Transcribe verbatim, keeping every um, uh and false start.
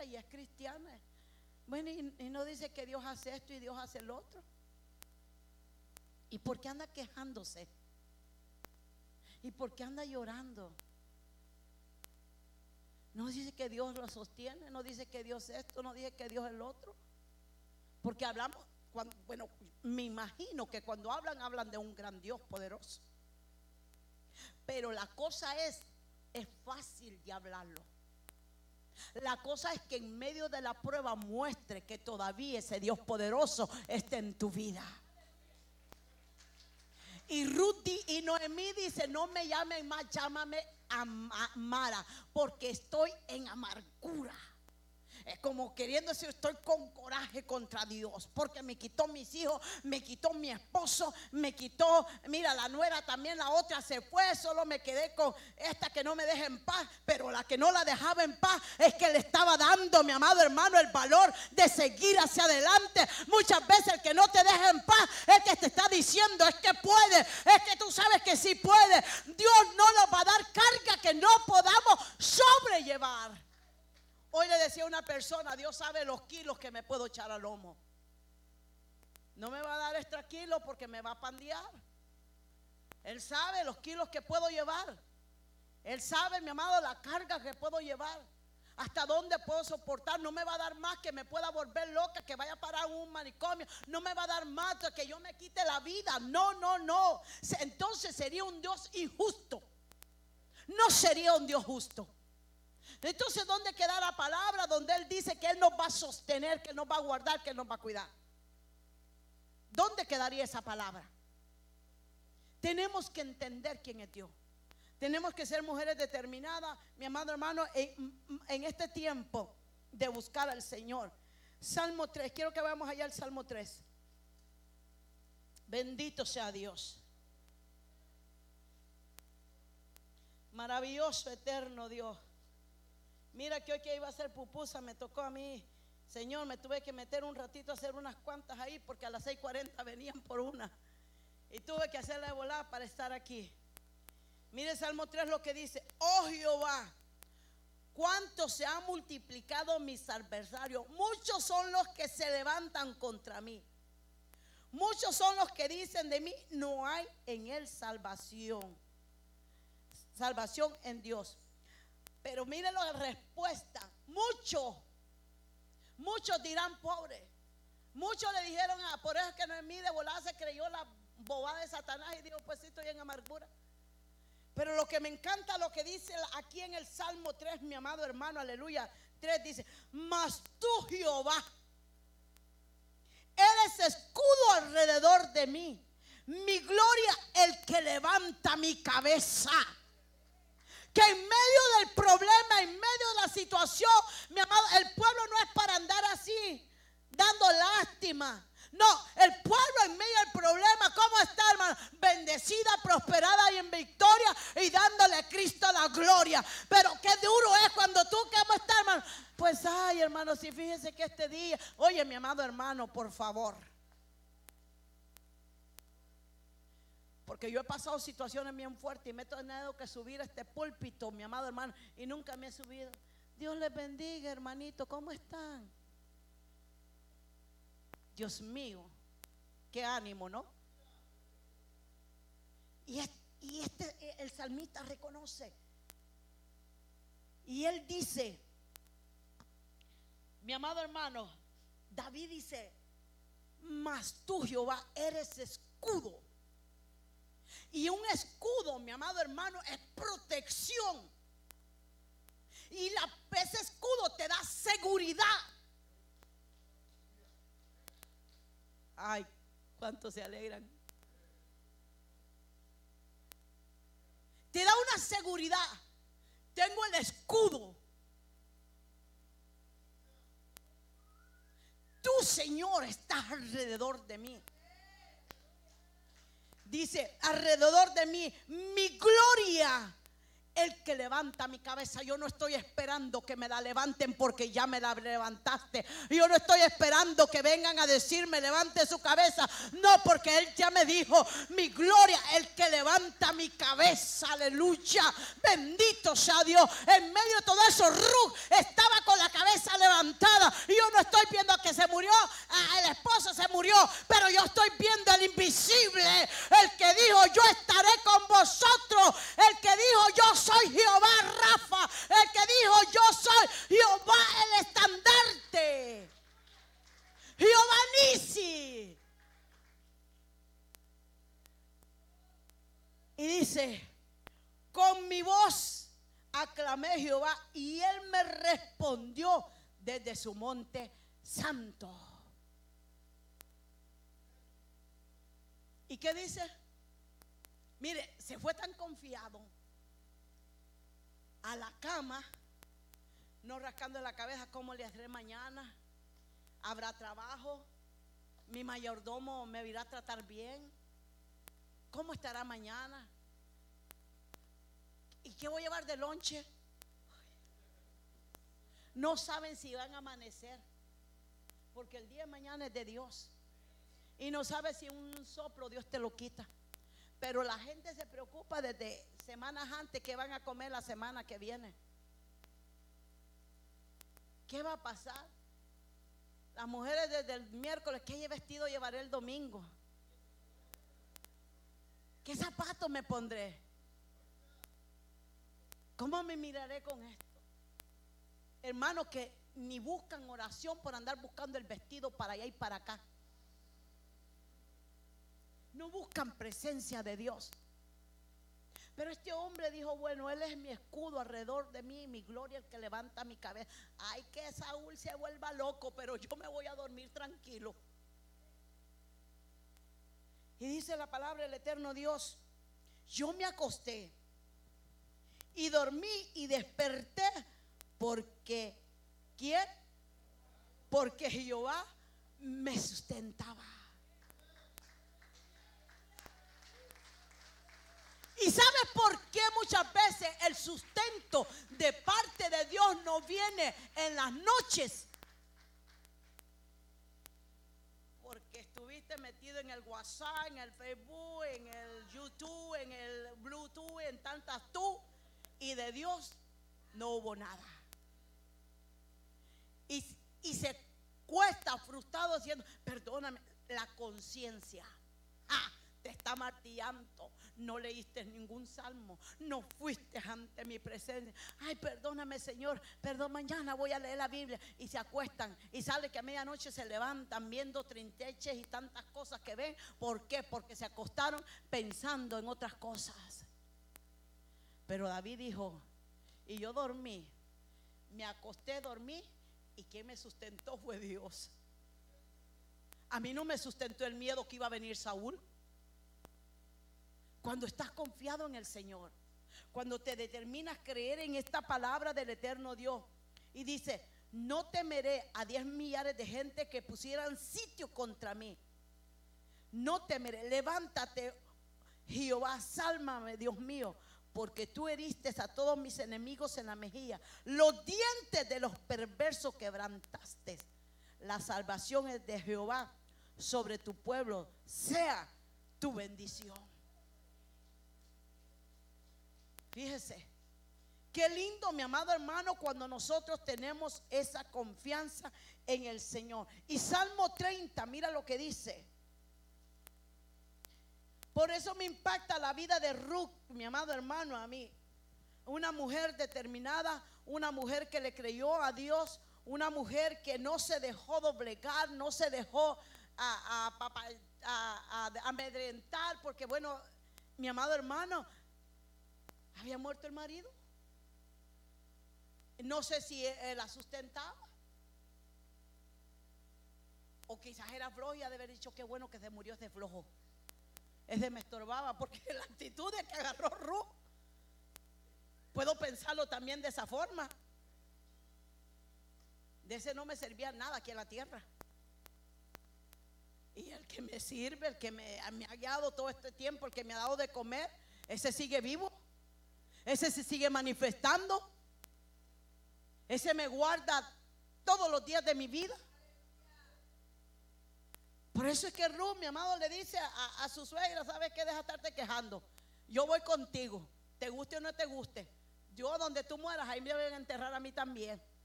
y es cristiana. Bueno, y, y no dice que Dios hace esto y Dios hace el otro. ¿Y por qué anda quejándose? ¿Y por qué anda llorando? No dice que Dios lo sostiene, no dice que Dios esto, no dice que Dios el otro. Porque hablamos, cuando, bueno, me imagino que cuando hablan, hablan de un gran Dios poderoso. Pero la cosa es, es fácil de hablarlo. La cosa es que en medio de la prueba muestre que todavía ese Dios poderoso está en tu vida. Y Ruth y Noemí dice: no me llamen más, llámame Mara, porque estoy en amargura. Es como queriendo decir, estoy con coraje contra Dios, porque me quitó mis hijos, me quitó mi esposo, me quitó, mira, la nuera también, la otra se fue, solo me quedé con esta que no me deja en paz. Pero la que no la dejaba en paz es que le estaba dando, mi amado hermano, el valor de seguir hacia adelante. Muchas veces el que no te deja en paz es que te está diciendo, es que puede, es que tú sabes que sí puede. Dios no nos va a dar carga que no podamos sobrellevar. Hoy le decía a una persona: Dios sabe los kilos que me puedo echar al lomo. No me va a dar extra kilos porque me va a pandear. Él sabe los kilos que puedo llevar. Él sabe, mi amado, la carga que puedo llevar. Hasta dónde puedo soportar. No me va a dar más que me pueda volver loca, que vaya a parar un manicomio. No me va a dar más que yo me quite la vida. No, no, no. Entonces sería un Dios injusto. No sería un Dios justo. Entonces, ¿dónde queda la palabra donde Él dice que Él nos va a sostener, que Él nos va a guardar, que Él nos va a cuidar? ¿Dónde quedaría esa palabra? Tenemos que entender quién es Dios. Tenemos que ser mujeres determinadas, mi amado hermano, en, en este tiempo de buscar al Señor. Salmo tres, quiero que vayamos allá al Salmo tres. Bendito sea Dios. Maravilloso, eterno Dios. Mira que hoy que iba a hacer pupusa me tocó a mí, Señor, me tuve que meter un ratito a hacer unas cuantas ahí, porque a las seis cuarenta venían por una y tuve que hacerla de volada para estar aquí. Mire Salmo tres lo que dice: oh Jehová, cuánto se han multiplicado mis adversarios, muchos son los que se levantan contra mí, muchos son los que dicen de mí, no hay en él salvación, salvación en Dios. Pero miren la respuesta: muchos, muchos dirán pobre. Muchos le dijeron, ah, por eso es que Noemí de volada se creyó la bobada de Satanás y dijo, pues sí, estoy en amargura. Pero lo que me encanta, lo que dice aquí en el Salmo tres, mi amado hermano, aleluya, tres dice: mas tú, Jehová, eres escudo alrededor de mí, mi gloria, el que levanta mi cabeza. Que en medio del problema, en medio de la situación, mi amado, el pueblo no es para andar así, dando lástima. No, el pueblo en medio del problema, ¿cómo está, hermano? Bendecida, prosperada y en victoria, y dándole a Cristo la gloria. Pero qué duro es cuando tú, ¿cómo estás, hermano? Pues, ay, hermano, si fíjese que este día, oye, mi amado hermano, por favor. Porque yo he pasado situaciones bien fuertes y me he tenido que subir a este púlpito, mi amado hermano, y nunca me he subido. Dios les bendiga, hermanito, ¿cómo están? Dios mío, qué ánimo, ¿no? Y este, y este el salmista reconoce. Y él dice, mi amado hermano, David dice: mas tú, Jehová, eres escudo. Y un escudo, mi amado hermano, es protección. Y la, ese escudo te da seguridad. Ay, cuántos se alegran. Te da una seguridad. Tengo el escudo. Tú, Señor, estás alrededor de mí. Dice, alrededor de mí, mi gloria, el que levanta mi cabeza. Yo no estoy esperando que me la levanten porque ya me la levantaste. Yo no estoy esperando que vengan a decirme levante su cabeza. No, porque Él ya me dijo, mi gloria, el que levanta mi cabeza. Aleluya, bendito sea Dios. En medio de todo eso, Ruth estaba con la cabeza levantada. murió, ah, el esposo se murió, pero yo estoy viendo el invisible, el que dijo yo estaré con vosotros, el que dijo yo soy Jehová Rafa, el que dijo yo soy Jehová el estandarte, Jehová Nisi. Y dice, con mi voz aclamé a Jehová y él me respondió desde su monte santo. ¿Y qué dice? Mire, se fue tan confiado a la cama, no rascando la cabeza, ¿cómo le haré mañana? ¿Habrá trabajo? ¿Mi mayordomo me irá a tratar bien? ¿Cómo estará mañana? ¿Y qué voy a llevar de lonche? No saben si van a amanecer, porque el día de mañana es de Dios. Y no sabe si un soplo Dios te lo quita. Pero la gente se preocupa desde semanas antes que van a comer la semana que viene. ¿Qué va a pasar? Las mujeres desde el miércoles, ¿qué vestido llevaré el domingo? ¿Qué zapatos me pondré? ¿Cómo me miraré con esto? Hermanos que ni buscan oración por andar buscando el vestido para allá y para acá. No buscan presencia de Dios. Pero este hombre dijo, bueno, él es mi escudo alrededor de mí, mi gloria, el que levanta mi cabeza. Ay, que Saúl se vuelva loco, pero yo me voy a dormir tranquilo. Y dice la palabra del eterno Dios, yo me acosté y dormí y desperté porque, ¿quién? Porque Jehová me sustentaba. ¿Y sabes por qué muchas veces el sustento de parte de Dios no viene en las noches? Porque estuviste metido en el WhatsApp, en el Facebook, en el YouTube, en el Bluetooth, en tantas tú, y de Dios no hubo nada. Y, y se cuesta frustrado diciendo, perdóname, la conciencia. Ah, te está martillando, no leíste ningún salmo, no fuiste ante mi presencia. Ay, perdóname, Señor, perdón, mañana voy a leer la Biblia. Y se acuestan y sale que a medianoche se levantan viendo trinteches y tantas cosas que ven. ¿Por qué? Porque se acostaron pensando en otras cosas. Pero David dijo, y yo dormí, me acosté, dormí, y quien me sustentó fue Dios. A mí no me sustentó el miedo que iba a venir Saúl. Cuando estás confiado en el Señor, cuando te determinas creer en esta palabra del eterno Dios, y dice, no temeré a diez millares de gente que pusieran sitio contra mí. No temeré, levántate, Jehová, sálvame, Dios mío, porque tú heriste a todos mis enemigos en la mejilla, los dientes de los perversos quebrantaste. La salvación es de Jehová, sobre tu pueblo sea tu bendición. Fíjese, qué lindo, mi amado hermano, cuando nosotros tenemos esa confianza en el Señor. Y Salmo treinta, mira lo que dice. Por eso me impacta la vida de Ruth, mi amado hermano, a mí. Una mujer determinada, una mujer que le creyó a Dios, una mujer que no se dejó doblegar, no se dejó a, a, a, a, a amedrentar, porque bueno, mi amado hermano, había muerto el marido. No sé si él la sustentaba, o quizás era flojo y ha de haber dicho qué bueno que se murió este flojo. Ese me estorbaba, porque la actitud de que agarró Ruth, puedo pensarlo también de esa forma. De ese no me servía nada aquí en la tierra. Y el que me sirve, el que me, me ha guiado todo este tiempo, el que me ha dado de comer, ese sigue vivo. Ese se sigue manifestando. Ese me guarda todos los días de mi vida. Por eso es que Ruth, mi amado, le dice a, a su suegra, ¿sabes qué? Deja de estarte quejando. Yo voy contigo, te guste o no te guste. Yo donde tú mueras, ahí me van a enterrar a mí también.